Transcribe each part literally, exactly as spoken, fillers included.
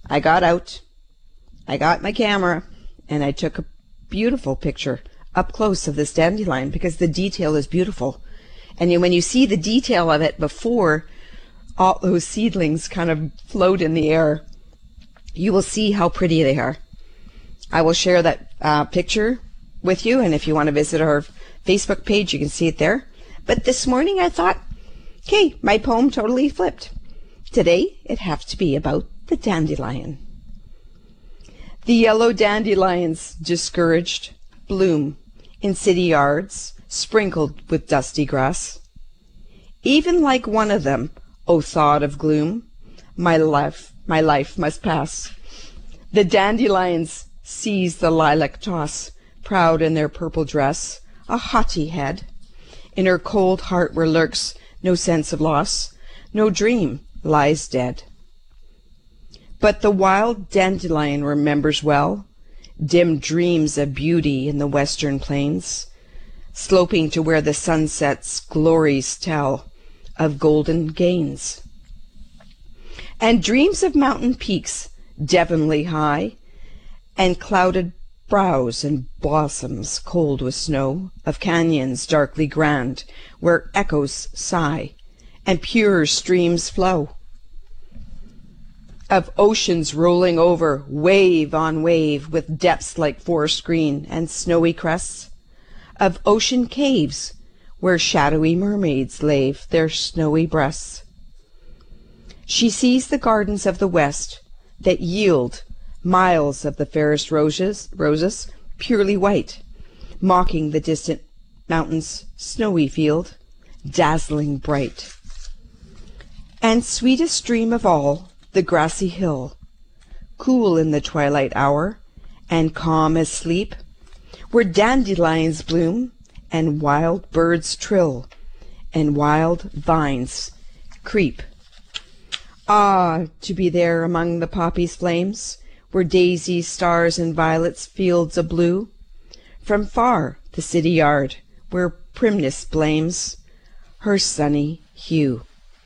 I got out, I got my camera, and I took a beautiful picture up close of this dandelion because the detail is beautiful. And you, when you see the detail of it before all those seedlings kind of float in the air, you will see how pretty they are. I will share that uh, picture with you, and if you want to visit our Facebook page, you can see it there. But this morning I thought, okay, my poem totally flipped. Today it has to be about the dandelion. The yellow dandelions, discouraged, bloom in city yards, sprinkled with dusty grass. Even like one of them, O thought of gloom, my life, my life must pass. The dandelions seize the lilac toss, proud in their purple dress, a haughty head. In her cold heart where lurks no sense of loss, no dream lies dead. But the wild dandelion remembers well dim dreams of beauty in the western plains, sloping to where the sunset's glories tell of golden gains. And dreams of mountain peaks Devonly high, and clouded brows and blossoms cold with snow, of canyons darkly grand, where echoes sigh and pure streams flow, of oceans rolling over wave on wave with depths like forest green and snowy crests, of ocean caves where shadowy mermaids lave their snowy breasts. She sees the gardens of the west that yield miles of the fairest roses, roses purely white, mocking the distant mountain's snowy field, dazzling bright. And sweetest dream of all, the grassy hill, cool in the twilight hour, and calm as sleep, where dandelions bloom, and wild birds trill, and wild vines creep. Ah, to be there among the poppies' flames, where daisies, stars, and violets fields of blue, from far the city yard, where primness blames her sunny hue.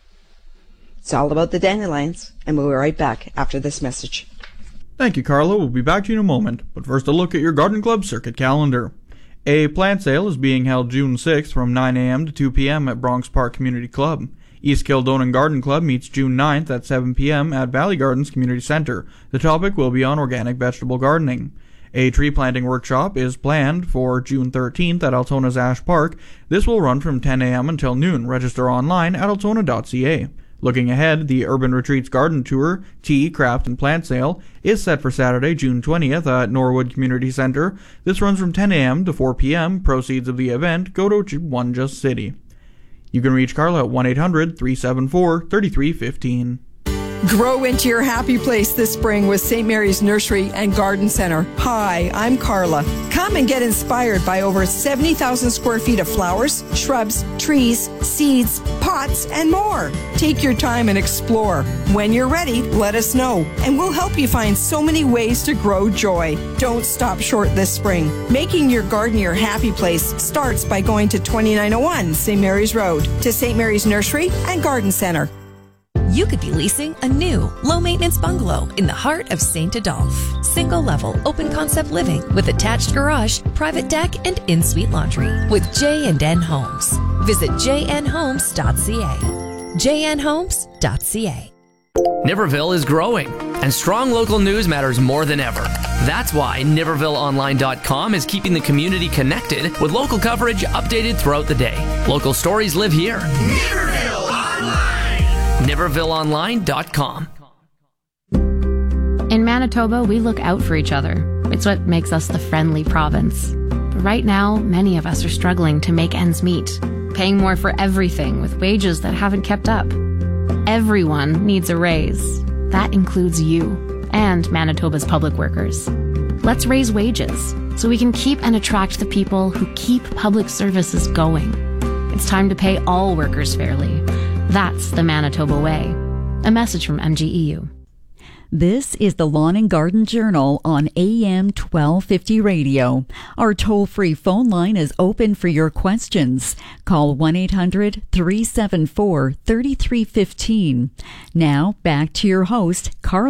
It's all about the dandelions, and we'll be right back after this message. Thank you, Carla. We'll be back to you in a moment, but first a look at your Garden Club circuit calendar. A plant sale is being held June sixth from nine a.m. to two p.m. at Bronx Park Community Club. East Kildonan Garden Club meets June ninth at seven p.m. at Valley Gardens Community Center. The topic will be on organic vegetable gardening. A tree planting workshop is planned for June thirteenth at Altona's Ash Park. This will run from ten a.m. until noon. Register online at altona dot c a. Looking ahead, the Urban Retreats Garden Tour, Tea, Craft, and Plant Sale is set for Saturday, June twentieth at Norwood Community Center. This runs from ten a.m. to four p.m. Proceeds of the event go to One Just City. You can reach Carla at one eight hundred, three seven four, three three one five. Grow into your happy place this spring with Saint Mary's Nursery and Garden Center. Hi, I'm Carla. Come and get inspired by over seventy thousand square feet of flowers, shrubs, trees, seeds, pots, and more. Take your time and explore. When you're ready, let us know, and we'll help you find so many ways to grow joy. Don't stop short this spring. Making your garden your happy place starts by going to twenty-nine oh one Saint Mary's Road to Saint Mary's Nursery and Garden Center. You could be leasing a new, low-maintenance bungalow in the heart of Saint Adolphe. Single-level, open-concept living with attached garage, private deck, and in-suite laundry with J and N Homes. Visit j n homes dot c a. j n homes dot c a. Niverville is growing, and strong local news matters more than ever. That's why Niverville Online dot com is keeping the community connected with local coverage updated throughout the day. Local stories live here. Niverville Online! Niverville Online dot com. In Manitoba, we look out for each other. It's what makes us the friendly province. But right now, many of us are struggling to make ends meet, paying more for everything with wages that haven't kept up. Everyone needs a raise. That includes you and Manitoba's public workers. Let's raise wages so we can keep and attract the people who keep public services going. It's time to pay all workers fairly. That's the Manitoba way. A message from M G E U. This is the Lawn and Garden Journal on A M twelve fifty radio. Our toll-free phone line is open for your questions. Call one eight hundred, three seven four, three three one five. Now, back to your host, Carl.